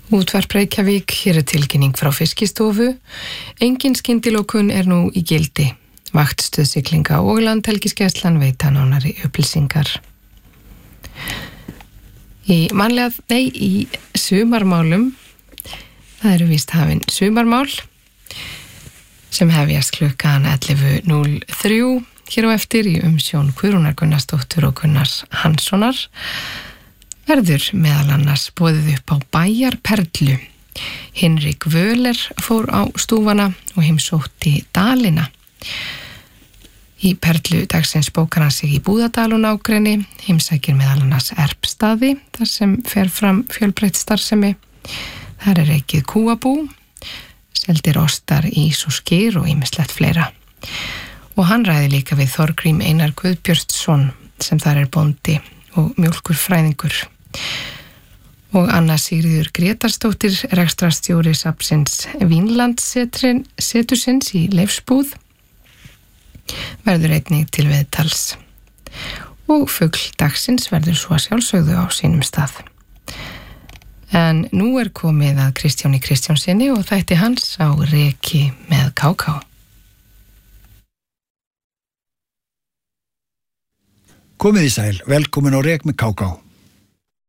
Útvarp Reykjavík, hér tilkynning frá Fiskistofu. Engin skyndilokun nú í gildi. Vaktstöð siglinga og Landhelgisgæslan veita nánari upplýsingar. Í sumarmálum, það eru víst hafin sumarmál sem hefjast klukkan 11:03 hér á eftir í umsjón Guðrúnar Gunnarsdóttur og Gunnars Hanssonar. Verður meðal annars boðið upp á bæjarperlu. Hinrik Völer fór á stúfana og heimsótti Dalina. Í perlu dagsins bókar hann sig í Búðadal og nágrenni, heimsækir meðal annars Erpstaði, þar sem fer fram fjölbreytt starfsemi. Þar er reykið kúabú, seldir ostar, ís og skyr og ýmislegt fleira. Og hann ræði líka við Þorgrím Einar Guðbjörnsson, sem þar er bóndi og mjólkurfræðingur. Og Anna Sigríður Grétarsdóttir, rekstrarstjóri safnsins Vínlandssetursins í Leifsbúð, verður einnig til viðtals. Og fugl dagsins verður svo að sjálfsögðu á sínum stað. En nú er komið að Kristjáni Kristjánsinni og þætti hans á Reki með KK. Komið í sæl, velkomin á Rek með KK.